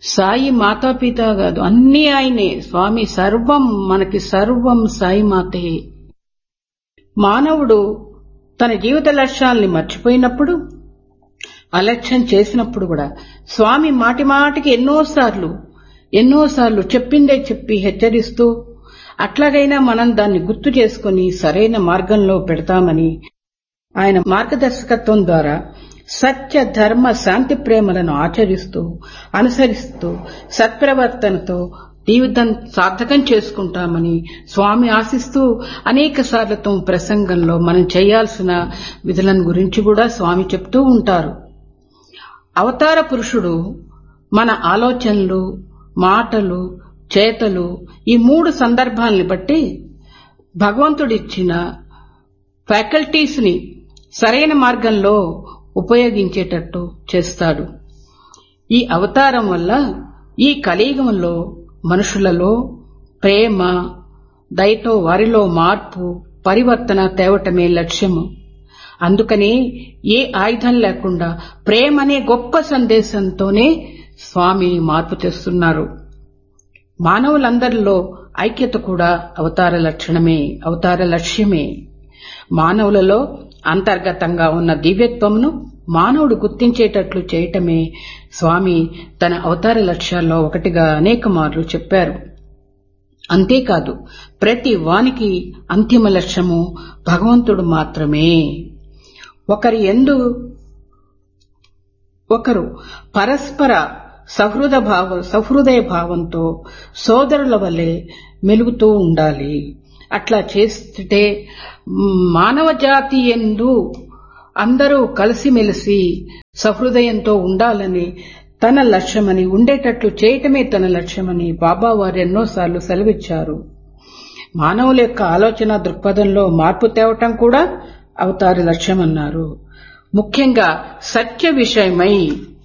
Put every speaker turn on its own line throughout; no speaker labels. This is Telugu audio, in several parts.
సాయి మాతాపిత కాదు, అన్నీ ఆయనే. స్వామి సర్వం, మనకి సర్వం సాయి మాతే. మానవుడు తన జీవిత లక్ష్యాల్ని మర్చిపోయినప్పుడు, అలక్ష్యం చేసినప్పుడు కూడా స్వామి మాటి మాటికి ఎన్నోసార్లు చెప్పిందే చెప్పి హెచ్చరిస్తూ, అట్లాగైనా మనం దాన్ని గుర్తు చేసుకుని సరైన మార్గంలో పెడతామని ఆయన మార్గదర్శకత్వం ద్వారా సత్య, ధర్మ, శాంతి ప్రేమలను ఆచరిస్తూ, అనుసరిస్తూ, సత్ప్రవర్తనతో జీవితం సార్థకం చేసుకుంటామని స్వామి ఆశిస్తూ అనేక సార్లు తమ ప్రసంగంలో మనం చేయాల్సిన విధులను గురించి కూడా స్వామి చెప్తూ ఉంటారు. అవతార పురుషుడు మన ఆలోచనలు, మాటలు, చేతలు ఈ 3 సందర్భాల్ని బట్టి భగవంతుడిచ్చిన ఫ్యాకల్టీస్ ని సరైన మార్గంలో ఉపయోగించేటట్టు చేస్తాడు. ఈ అవతారం వల్ల ఈ కలియుగంలో మనుషులలో ప్రేమ, దయతో వారిలో మార్పు, పరివర్తన తేవటమే లక్ష్యము. అందుకని ఏ ఆయుధం లేకుండా ప్రేమనే గొప్ప సందేశంతోనే స్వామి మార్పు తెస్తున్నారు. మానవులందరిలో ఐక్యత కూడా అవతార లక్షణమే, అవతార లక్ష్యమే. మానవులలో అంతర్గతంగా ఉన్న దివ్యత్వమును మానవుడు గుర్తించేటట్లు చేయటమే స్వామి తన అవతార లక్ష్యాల్లో ఒకటిగా అనేక మార్లు చెప్పారు. అంతేకాదు, ప్రతి వానికి అంతిమ లక్ష్యము భగవంతుడు మాత్రమే. ఒకరు పరస్పర సహృదయ భావంతో సోదరుల వలె మెలుగుతూ ఉండాలి. అట్లా చేస్తే మానవ జాతి యందు అందరూ కలిసిమెలిసి సహృదయంతో ఉండాలని, తన లక్ష్యమని, ఉండేటట్లు చేయటమే తన లక్ష్యమని బాబా వారు ఎన్నోసార్లు సెలవిచ్చారు. మానవుల యొక్క ఆలోచన దృక్పథంలో మార్పు తేవటం కూడా అవతార లక్ష్యమన్నారు. ముఖ్యంగా సత్య విషయమై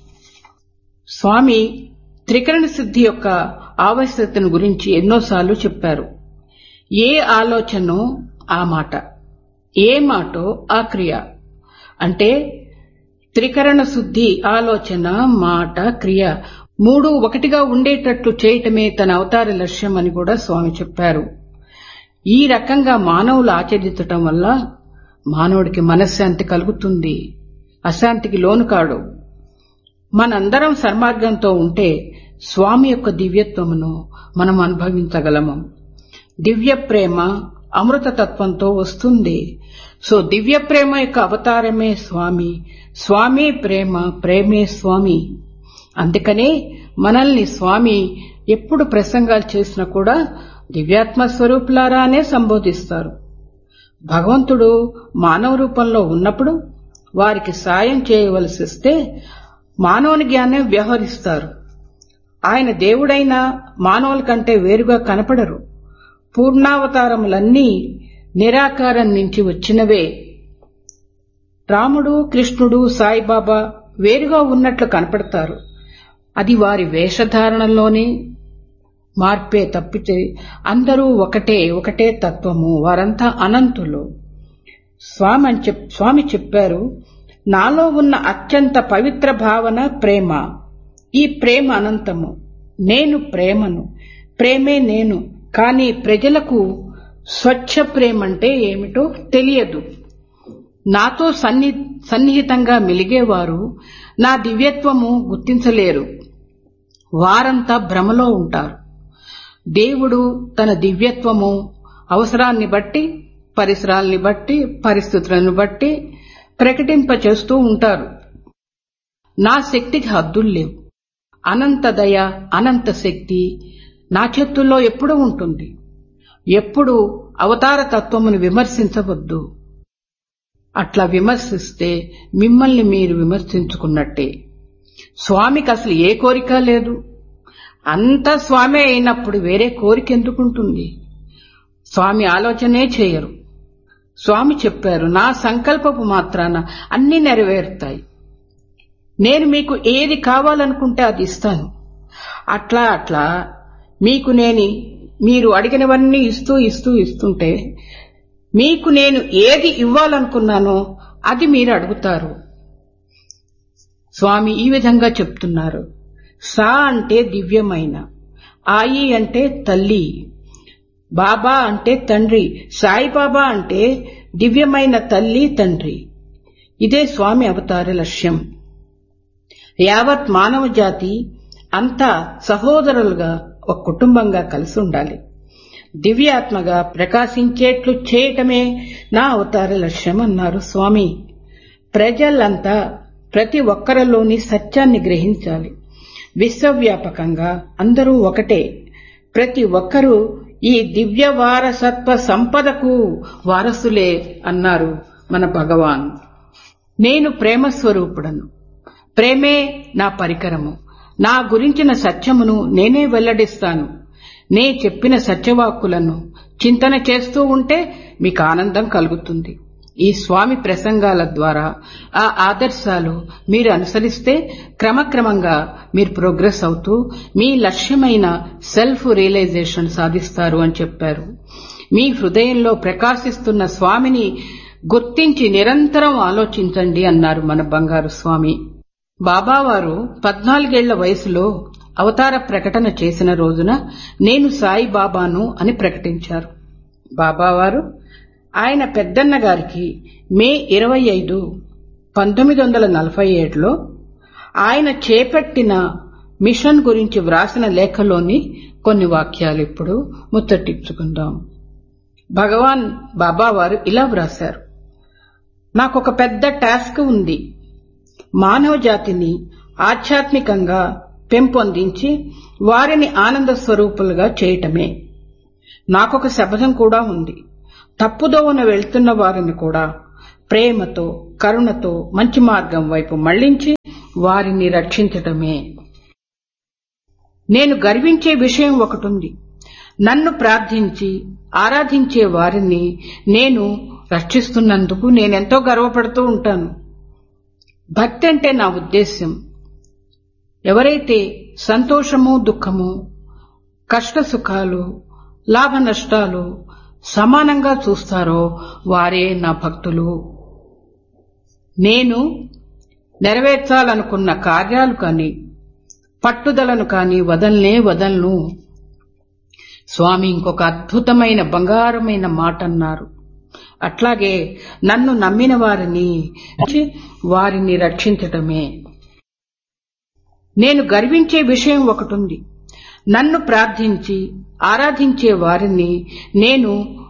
స్వామి త్రికరణ సిద్ధి యొక్క ఆవశ్యకతను గురించి ఎన్నోసార్లు చెప్పారు. ఏ ఆలోచనో ఆ మాట, ఏ మాటో ఆ క్రియ. అంటే త్రికరణ శుద్ధి, ఆలోచన, మాట, క్రియ 3 ఒకటిగా ఉండేటట్లు చేయటమే తన అవతార లక్ష్యం అని కూడా స్వామి చెప్పారు. ఈ రకంగా మానవులు ఆచరించటం వల్ల మానవుడికి మనశ్శాంతి కలుగుతుంది, అశాంతికి లోను కాడు. మనందరం సన్మార్గంతో ఉంటే స్వామి యొక్క దివ్యత్వమును మనం అనుభవించగలము. దివ్య ప్రేమ అమృత తత్వంతో వస్తుంది. సో దివ్య ప్రేమ యొక్క అవతారమే స్వామి, స్వామి ప్రేమ, ప్రేమే స్వామి. అందుకనే మనల్ని స్వామి ఎప్పుడు ప్రసంగాలు చేసినా కూడా దివ్యాత్మ స్వరూపులారా అనే సంబోధిస్తారు. భగవంతుడు మానవ రూపంలో ఉన్నప్పుడు వారికి సాయం చేయవలసి వస్తే మానవునిగానే వ్యవహరిస్తారు. ఆయన దేవుడైనా మానవుల కంటే వేరుగా కనపడరు. పూర్ణావతారములన్నీ నిరాకారం నుంచి వచ్చినవే. రాముడు, కృష్ణుడు, సాయిబాబా వేరుగా ఉన్నట్లు కనపడతారు. అది వారి వేషధారణలోనే మార్పే తప్పితే అందరూ ఒకటే తత్వము, వారంతా అనంతులు. స్వామి చెప్పారు, నాలో ఉన్న అత్యంత పవిత్ర భావన ప్రేమ. ఈ ప్రేమ అనంతము. నేను ప్రేమను, ప్రేమే నేను. కానీ ప్రజలకు స్వచ్ఛ ప్రేమంటే ఏమిటో తెలియదు. నాతో సన్నిహితంగా మెలిగేవారు నా దివ్యత్వము గుర్తించలేరు. వారంతా భ్రమలో ఉంటారు. దేవుడు తన దివ్యత్వము అవసరాన్ని బట్టి, పరిసరాల్ని బట్టి, పరిస్థితులను బట్టి ప్రకటింపచేస్తూ ఉంటారు. నా శక్తికి హద్దులు లేవు. అనంత దయ, అనంత శక్తి నా చేతుల్లో ఎప్పుడూ ఉంటుంది. ఎప్పుడు అవతార తత్వమును విమర్శించవద్దు. అట్లా విమర్శిస్తే మిమ్మల్ని మీరు విమర్శించుకున్నట్టే. స్వామికి అసలు ఏ కోరిక లేదు. అంతా స్వామి అయినప్పుడు వేరే కోరిక ఎందుకుంటుంది? స్వామి ఆలోచనే చేయరు. స్వామి చెప్పారు, నా సంకల్పపు మాత్రాన అన్ని నెరవేరుతాయి. నేను మీకు ఏది కావాలనుకుంటే అది ఇస్తాను. అట్లా మీరు అడిగినవన్నీ ఇస్తుంటే మీకు నేను ఏది ఇవ్వాలనుకున్నానో అది మీరు అడుగుతారు. స్వామి ఈ విధంగా చెప్తున్నారు. సా అంటే దివ్యమైన, ఆయి అంటే తల్లి, బాబా అంటే తండ్రి. సాయిబాబా అంటే దివ్యమైన తల్లి తండ్రి. ఇదే స్వామి అవతార లక్ష్యం. యావత్ మానవ జాతి అంతా సహోదరులుగా ఒక కుటుంబంగా కలిసి ఉండాలి. దివ్యాత్మగా ప్రకాశించేట్లు చేయటమే నా అవతార లక్ష్యం అన్నారు స్వామి. ప్రజలంతా ప్రతి ఒక్కరిలోని సత్యాన్ని గ్రహించాలి. విశ్వవ్యాపకంగా అందరూ ఒకటే. ప్రతి ఒక్కరూ ఈ దివ్య వారసత్వ సంపదకు వారసులే అన్నారు మన భగవాన్. నేను ప్రేమ స్వరూపుడను. ప్రేమే నా పరికరము. నా గురించిన సత్యమును నేనే వెల్లడిస్తాను. నే చెప్పిన సత్యవాక్కులను చింతన చేస్తూ ఉంటే మీకు ఆనందం కలుగుతుంది. ఈ స్వామి ప్రసంగాల ద్వారా ఆ ఆదర్శాలు మీరు అనుసరిస్తే క్రమక్రమంగా మీరు ప్రోగ్రెస్ అవుతూ మీ లక్ష్యమైన సెల్ఫ్ రియలైజేషన్ సాధిస్తారు అని చెప్పారు. మీ హృదయంలో ప్రకాశిస్తున్న స్వామిని గుర్తించి నిరంతరం ఆలోచించండి అన్నారు మన బంగారు స్వామి. బాబావారు 14 ఏళ్ల వయసులో అవతార ప్రకటన చేసిన రోజున నేను సాయి బాబాను అని ప్రకటించారు. బాబావారు ఆయన పెద్దన్న గారికి మే 25, 1947లో ఆయన చేపట్టిన మిషన్ గురించి వ్రాసిన లేఖలోని కొన్ని వాక్యాలు ఇప్పుడు ముచ్చటించుకుందాం. భగవాన్ బాబావారు ఇలా వ్రాశారు: నాకొక పెద్ద టాస్క్ ఉంది. మానవ జాతిని ఆధ్యాత్మికంగా పెంపొందించి వారిని ఆనంద స్వరూపులుగా చేయటమే. నాకొక శపథం కూడా ఉంది. తప్పుదోవన వెళ్తున్న వారిని కూడా ప్రేమతో కరుణతో మంచి మార్గం వైపు మళ్లించి వారిని రక్షించటమే. నేను గర్వించే విషయం ఒకటుంది. నన్ను ప్రార్థించి ఆరాధించే వారిని నేను రక్షిస్తున్నందుకు నేనెంతో గర్వపడుతూ ఉంటాను. భక్తి అంటే నా ఉద్దేశ్యం. ఎవరైతే సంతోషము దుఃఖము కష్ట సుఖాలు లాభ నష్టాలు సమానంగా చూస్తారో వారే నా భక్తులు. నేను నెరవేర్చాలనుకున్న కార్యాలు కాని పట్టుదలను కాని వదలను. స్వామి ఇంకొక అద్భుతమైన బంగారమైన మాట అన్నారు. అట్లాగే నన్ను నమ్మిన వారిని రక్షించటమే. నేను గర్వించే విషయం ఒకటుంది. నన్ను ప్రార్థించి ఆరాధించే వారిని నేను